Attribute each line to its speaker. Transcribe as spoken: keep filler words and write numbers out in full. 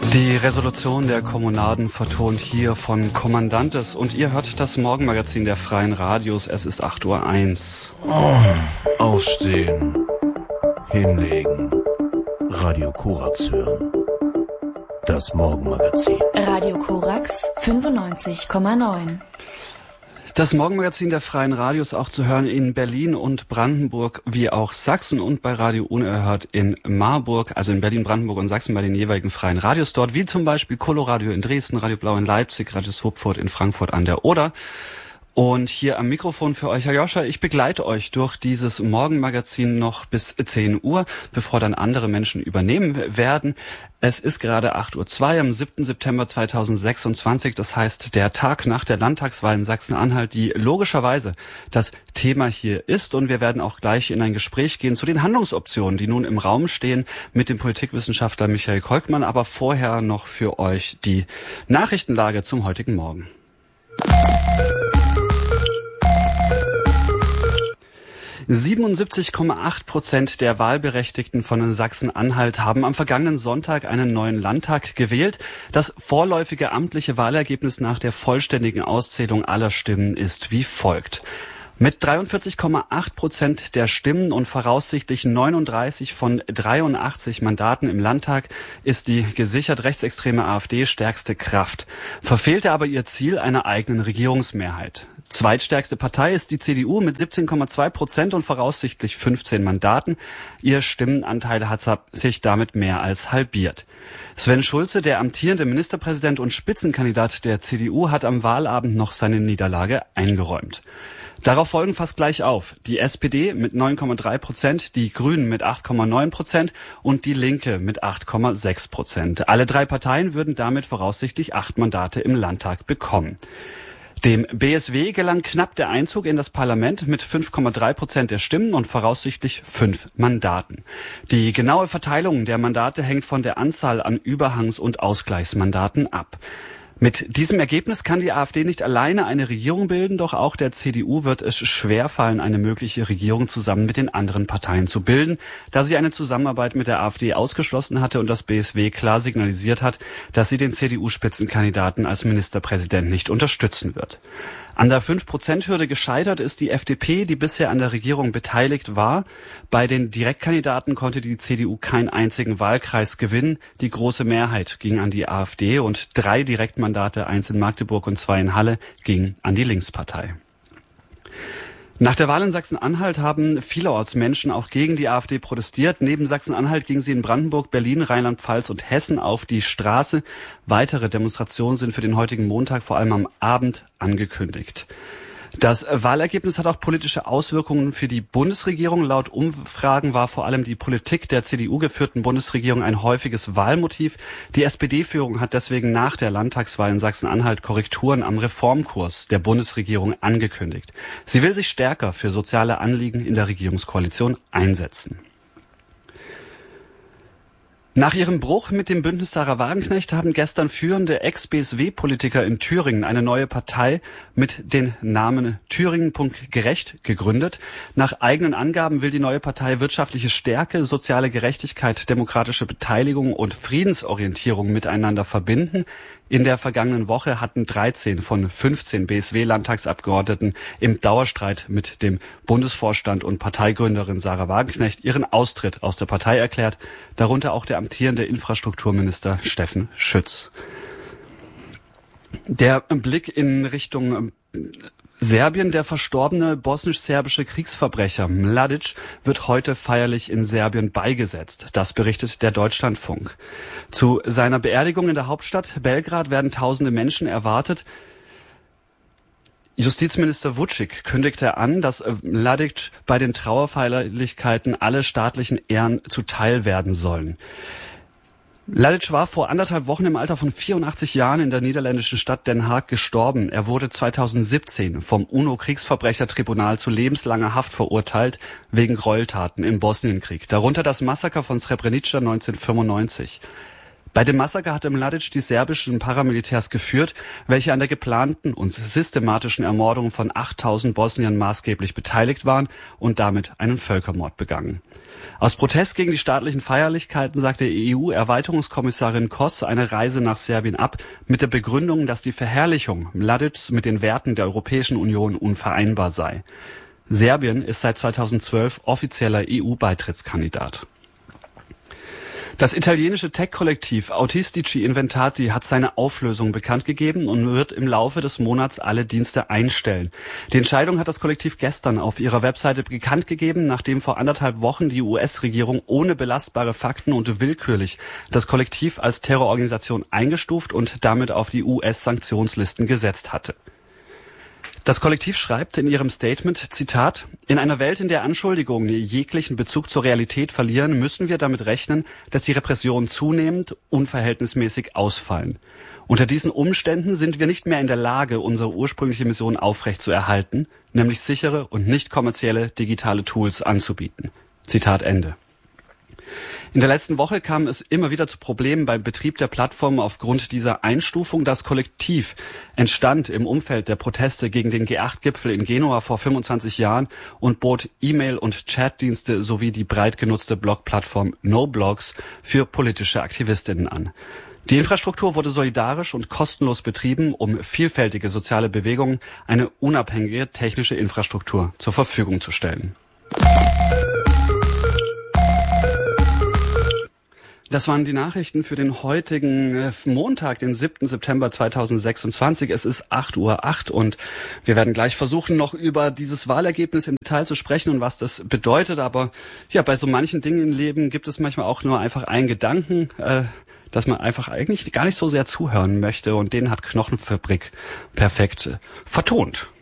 Speaker 1: Die Resolution der Kommunaden vertont hier von Kommandantes und ihr hört das Morgenmagazin der Freien Radios. Es ist acht Uhr eins.
Speaker 2: Oh, aufstehen, hinlegen, Radio Korax hören. Das Morgenmagazin.
Speaker 3: Radio Korax fünfundneunzig Komma neun.
Speaker 1: Das Morgenmagazin der Freien Radios auch zu hören in Berlin und Brandenburg, wie auch Sachsen und bei Radio Unerhört in Marburg, also in Berlin, Brandenburg und Sachsen bei den jeweiligen Freien Radios dort, wie zum Beispiel Coloradio in Dresden, Radio Blau in Leipzig, Radio Swupfurt in Frankfurt an der Oder. Und hier am Mikrofon für euch, Herr Joscha, ich begleite euch durch dieses Morgenmagazin noch bis zehn Uhr, bevor dann andere Menschen übernehmen werden. Es ist gerade acht Uhr zwei am siebten September zweitausendsechsundzwanzig, das heißt der Tag nach der Landtagswahl in Sachsen-Anhalt, die logischerweise das Thema hier ist. Und wir werden auch gleich in ein Gespräch gehen zu den Handlungsoptionen, die nun im Raum stehen, mit dem Politikwissenschaftler Michael Kolkmann. Aber vorher noch für euch die Nachrichtenlage zum heutigen Morgen. siebenundsiebzig Komma acht Prozent der Wahlberechtigten von Sachsen-Anhalt haben am vergangenen Sonntag einen neuen Landtag gewählt. Das vorläufige amtliche Wahlergebnis nach der vollständigen Auszählung aller Stimmen ist wie folgt. Mit dreiundvierzig Komma acht Prozent der Stimmen und voraussichtlich neununddreißig von dreiundachtzig Mandaten im Landtag ist die gesichert rechtsextreme AfD stärkste Kraft, verfehlte aber ihr Ziel einer eigenen Regierungsmehrheit. Zweitstärkste Partei ist die C D U mit siebzehn Komma zwei Prozent und voraussichtlich fünfzehn Mandaten. Ihr Stimmenanteil hat sich damit mehr als halbiert. Sven Schulze, der amtierende Ministerpräsident und Spitzenkandidat der C D U, hat am Wahlabend noch seine Niederlage eingeräumt. Darauf folgen fast gleich auf die S P D mit neun Komma drei Prozent, die Grünen mit acht Komma neun Prozent und die Linke mit acht Komma sechs Prozent. Alle drei Parteien würden damit voraussichtlich acht Mandate im Landtag bekommen. Dem B S W gelang knapp der Einzug in das Parlament mit fünf Komma drei Prozent der Stimmen und voraussichtlich fünf Mandaten. Die genaue Verteilung der Mandate hängt von der Anzahl an Überhangs- und Ausgleichsmandaten ab. Mit diesem Ergebnis kann die AfD nicht alleine eine Regierung bilden, doch auch der C D U wird es schwerfallen, eine mögliche Regierung zusammen mit den anderen Parteien zu bilden, da sie eine Zusammenarbeit mit der AfD ausgeschlossen hatte und das B S W klar signalisiert hat, dass sie den C D U-Spitzenkandidaten als Ministerpräsident nicht unterstützen wird. An der fünf Prozent Hürde gescheitert ist die F D P, die bisher an der Regierung beteiligt war. Bei den Direktkandidaten konnte die C D U keinen einzigen Wahlkreis gewinnen. Die große Mehrheit ging an die AfD und drei Direktmandate, eins in Magdeburg und zwei in Halle, gingen an die Linkspartei. Nach der Wahl in Sachsen-Anhalt haben vielerorts Menschen auch gegen die AfD protestiert. Neben Sachsen-Anhalt gingen sie in Brandenburg, Berlin, Rheinland-Pfalz und Hessen auf die Straße. Weitere Demonstrationen sind für den heutigen Montag vor allem am Abend angekündigt. Das Wahlergebnis hat auch politische Auswirkungen für die Bundesregierung. Laut Umfragen war vor allem die Politik der C D U-geführten Bundesregierung ein häufiges Wahlmotiv. Die S P D-Führung hat deswegen nach der Landtagswahl in Sachsen-Anhalt Korrekturen am Reformkurs der Bundesregierung angekündigt. Sie will sich stärker für soziale Anliegen in der Regierungskoalition einsetzen. Nach ihrem Bruch mit dem Bündnis Sarah Wagenknecht haben gestern führende Ex-B S W-Politiker in Thüringen eine neue Partei mit dem Namen Thüringen.gerecht gegründet. Nach eigenen Angaben will die neue Partei wirtschaftliche Stärke, soziale Gerechtigkeit, demokratische Beteiligung und Friedensorientierung miteinander verbinden. In der vergangenen Woche hatten dreizehn von fünfzehn B S W-Landtagsabgeordneten im Dauerstreit mit dem Bundesvorstand und Parteigründerin Sarah Wagenknecht ihren Austritt aus der Partei erklärt, darunter auch der amtierende Infrastrukturminister Steffen Schütz. Der Blick in Richtung Serbien: Der verstorbene bosnisch-serbische Kriegsverbrecher Mladic wird heute feierlich in Serbien beigesetzt. Das berichtet der Deutschlandfunk. Zu seiner Beerdigung in der Hauptstadt Belgrad werden tausende Menschen erwartet. Justizminister Vučić kündigte an, dass Mladic bei den Trauerfeierlichkeiten alle staatlichen Ehren zuteil werden sollen. Mladic war vor anderthalb Wochen im Alter von vierundachtzig Jahren in der niederländischen Stadt Den Haag gestorben. Er wurde zweitausendsiebzehn vom UNO-Kriegsverbrechertribunal zu lebenslanger Haft verurteilt wegen Gräueltaten im Bosnienkrieg, darunter das Massaker von Srebrenica neunzehnhundertfünfundneunzig. Bei dem Massaker hatte Mladic die serbischen Paramilitärs geführt, welche an der geplanten und systematischen Ermordung von achttausend Bosniern maßgeblich beteiligt waren und damit einen Völkermord begangen. Aus Protest gegen die staatlichen Feierlichkeiten sagte E U-Erweiterungskommissarin Kos eine Reise nach Serbien ab, mit der Begründung, dass die Verherrlichung Mladics mit den Werten der Europäischen Union unvereinbar sei. Serbien ist seit zweitausendzwölf offizieller E U-Beitrittskandidat. Das italienische Tech-Kollektiv Autistici Inventati hat seine Auflösung bekannt gegeben und wird im Laufe des Monats alle Dienste einstellen. Die Entscheidung hat das Kollektiv gestern auf ihrer Webseite bekannt gegeben, nachdem vor anderthalb Wochen die U S-Regierung ohne belastbare Fakten und willkürlich das Kollektiv als Terrororganisation eingestuft und damit auf die U S-Sanktionslisten gesetzt hatte. Das Kollektiv schreibt in ihrem Statement, Zitat, in einer Welt, in der Anschuldigungen jeglichen Bezug zur Realität verlieren, müssen wir damit rechnen, dass die Repressionen zunehmend unverhältnismäßig ausfallen. Unter diesen Umständen sind wir nicht mehr in der Lage, unsere ursprüngliche Mission aufrechtzuerhalten, nämlich sichere und nicht kommerzielle digitale Tools anzubieten. Zitat Ende. In der letzten Woche kam es immer wieder zu Problemen beim Betrieb der Plattform aufgrund dieser Einstufung. Das Kollektiv entstand im Umfeld der Proteste gegen den G acht Gipfel in Genua vor fünfundzwanzig Jahren und bot E-Mail- und Chatdienste sowie die breit genutzte Blogplattform NoBlogs für politische Aktivistinnen an. Die Infrastruktur wurde solidarisch und kostenlos betrieben, um vielfältige soziale Bewegungen eine unabhängige technische Infrastruktur zur Verfügung zu stellen. Das waren die Nachrichten für den heutigen Montag, den siebten September zweitausendsechsundzwanzig. Es ist acht Uhr acht und wir werden gleich versuchen, noch über dieses Wahlergebnis im Detail zu sprechen und was das bedeutet. Aber ja, bei so manchen Dingen im Leben gibt es manchmal auch nur einfach einen Gedanken, äh, dass man einfach eigentlich gar nicht so sehr zuhören möchte. Und den hat Knochenfabrik perfekt äh, vertont.